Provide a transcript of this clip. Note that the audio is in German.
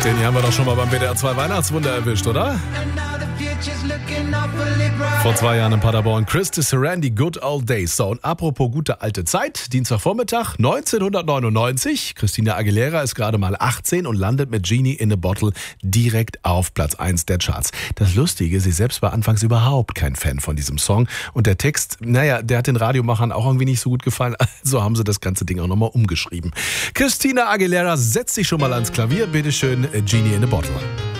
Den hier haben wir doch schon mal beim WDR 2 Weihnachtswunder erwischt, oder? Vor 2 Jahren in Paderborn. Christy Sarandi, Good Old Days. So, und apropos gute alte Zeit, Dienstagvormittag 1999. Christina Aguilera ist gerade mal 18 und landet mit Genie in a Bottle direkt auf Platz 1 der Charts. Das Lustige, sie selbst war anfangs überhaupt kein Fan von diesem Song. Und der Text, der hat den Radiomachern auch irgendwie nicht so gut gefallen. Also haben sie das ganze Ding auch nochmal umgeschrieben. Christina Aguilera setzt sich schon mal ans Klavier. Bitteschön, Genie in a Bottle.